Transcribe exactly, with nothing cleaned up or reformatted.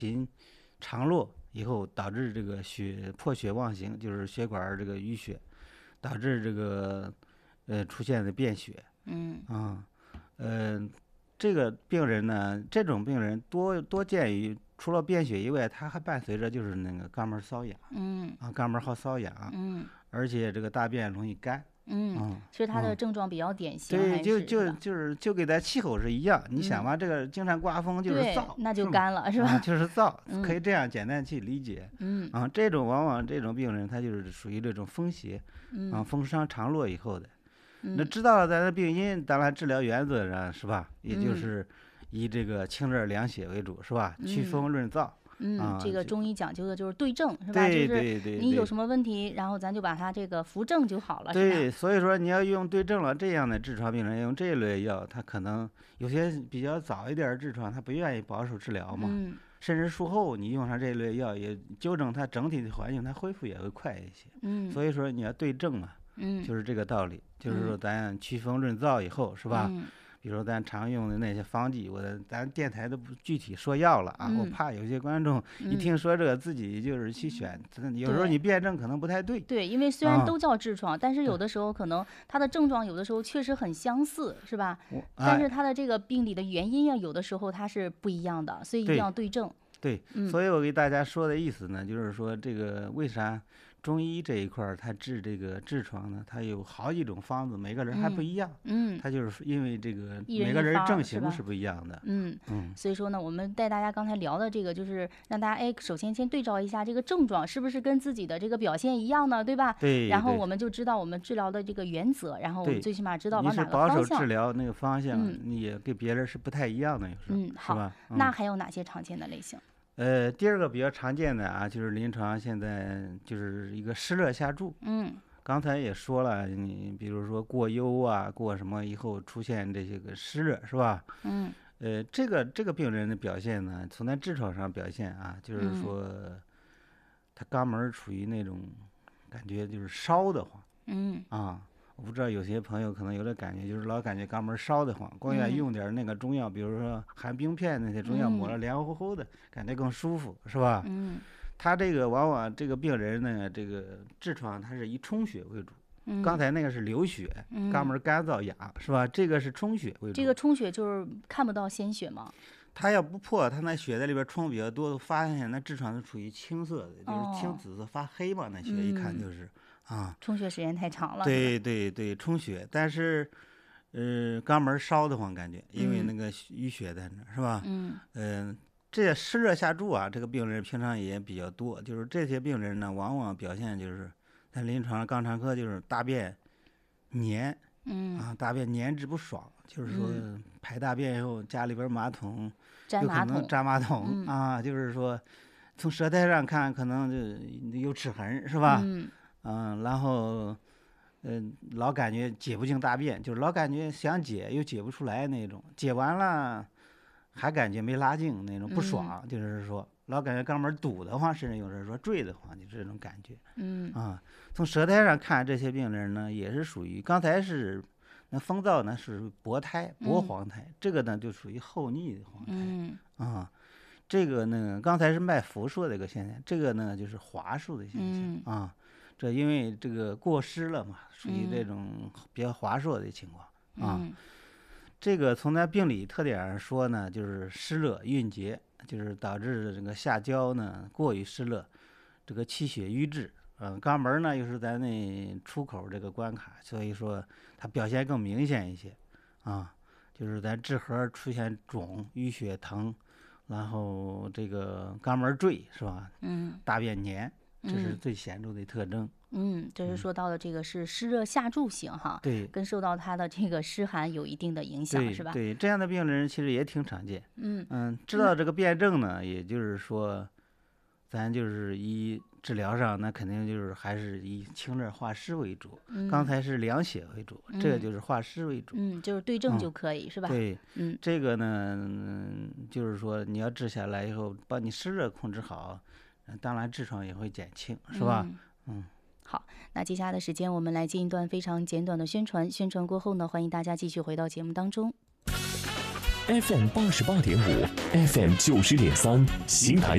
筋长络以后，导致这个血破血妄行，就是血管这个淤血，导致这个呃出现的便血。 嗯啊，呃，这个病人呢，这种病人多多见于除了便血以外，他还伴随着就是那个肛门瘙痒。 嗯啊，肛门好瘙痒， 嗯而且这个大便容易干。 嗯， 嗯其实它的嗯， 症状比较典型， 对， 还就是就是吧？ 就是就跟咱气候是一样。你想嗯， 吧，这个经常刮风就是对， 燥， 那就吗？ 干了，是啊， 吧？ 就是燥，可以嗯这样简单去理解。 嗯啊，这种往往这种病人他就是属于这种风邪，啊， 嗯风伤长络以后的。那嗯知道了咱的病因，当然治疗原则上是吧，也就嗯是以这个清热凉血为主，是吧？祛嗯风润燥。 嗯， 啊，这这个中医讲究的就是对症，是吧？就对是对对对你有什么问题，然后咱就把它这个扶正就好了，是吧？ 对，所以说你要用对症了，这样的痔疮病人用这一类药，他可能有些比较早一点儿痔疮，他不愿意保守治疗嘛， 嗯甚至术后你用上这类药，也纠正他整体的环境，他恢复也会快一些。 嗯所以说你要对症嘛， 嗯就是这个道理，就是说嗯咱祛风润燥以后，是吧？ 嗯比如咱常用的那些方剂，我咱电台都不具体说药了啊，我嗯怕有些观众一嗯， 听说这个自己就是去选，真的有时候对。 你辩证可能不太对对，因为虽然啊。 都叫痔疮，但是有对， 的时候可能它的症状有的时候确实很相似，是吧？ 我但是哎， 它的这个病理的原因呀，有的时候它是不一样的，所以一定对。 要对症。 对， 嗯所以我给大家说的意思呢，就是说这个为啥中医这一块儿它治这个痔疮呢？它有好几种方子，每个人还不嗯一样。 嗯， 它就是因为这个一人一每个人方儿是吧？ 症型是不一样的。 嗯， 嗯， 所以说呢，我们带大家刚才聊的这个，就是让大家哎，首先先对照一下这个症状是不是跟自己的这个表现一样呢，对吧？ 对对然后我们就知道我们治疗的这个原则，然后我们对， 最起码知道你是往哪个保守治方向。 疗那个方向， 嗯你也跟别人是不太一样的，有时候嗯，好， 是吧？嗯。 那还有哪些常见的类型？ 呃，第二个比较常见的啊，就是临床现在就是一个湿热下注。 嗯刚才也说了，你比如说过忧啊，过什么以后出现这些个湿热，是吧？ 嗯呃，这个这个病人的表现呢，从咱痔疮上表现啊，就是嗯说他肛门儿处于那种感觉就是烧得慌嗯啊。我不知道有些朋友可能有点感觉，就是老感觉肛门儿烧得慌，光愿意嗯用点儿那个中药，比如说含冰片那些中药抹了嗯凉乎乎的，感觉更舒服，是吧？ 嗯他这个往往这个病人呢，这个痔疮它是以充血为主，刚嗯才那个是流血，肛门嗯， 儿干燥痒，是吧？这个是充血为主。 这个充血就是看不到鲜血吗？ 它要不破，它那血在里边充比较多，都发现那痔疮是处于青色的，就是青哦， 紫色发黑嘛，那血一看嗯， 就是啊， 充血时间太长了，是吧？ 对对对，充血，但是呃肛门烧得慌感觉，因为那嗯个血淤血在那儿，是吧？ 嗯嗯、这湿热下注啊，这个病人平常也比较多，就是这些病人呢，往往表现就是在临床肛肠科就是大便黏嗯啊，大便黏滞不爽，就是说嗯， 排大便以后家里边马桶有可粘马桶， 能粘马桶嗯啊，就是说从舌苔上看可能就有齿痕是吧？ 嗯嗯，然后嗯、老感觉解不进大便，就是老感觉想解又解不出来那种，解完了还感觉没拉净那种不嗯爽，就是说老感觉肛门堵得慌，甚至有人说坠得慌，就这种感觉嗯啊。从舌苔上看，这些病人呢也是属于刚才是那风燥呢是薄苔薄嗯黄苔，这个呢就属于厚腻的黄苔嗯啊。这个呢，刚才是脉浮数的一个现象，这个呢就是滑数的现嗯象啊。这因为这个过湿了嘛，属于这嗯种比较滑数的情况啊。 嗯这个从咱病理特点上说呢，就是湿热蕴结，就是导致这个下焦呢过于湿热，这个气血瘀滞。嗯、肛门呢又是咱那出口这个关卡，所以说它表现更明显一些啊。就是咱痔核出现肿、淤血疼，然后这个肛门坠是吧？ 嗯大便黏，这是嗯最显著的特征。 嗯，这是嗯， 说到的这个是湿热下注型哈， 对跟受到它的这个湿寒有一定的影响，是吧？ 对对，这样的病人其实也挺常见。 嗯嗯，知那道这个辩证呢，也就是说，咱就是以治疗上，那肯定就是还是以清热化湿为主。刚嗯才是凉血为主，这个嗯就是化湿为主。 嗯，就是对症嗯， 就可以，是吧？ 对， 嗯这个呢，嗯就是说你要治下来以后，把你湿热控制好，呃当然痔疮也会减轻，是吧？ 嗯。 嗯。 好，那接下来的时间我们来进一段非常简短的宣传。宣传过后呢，欢迎大家继续回到节目当中。 F M 八十八点五，F M 九十点三，邢台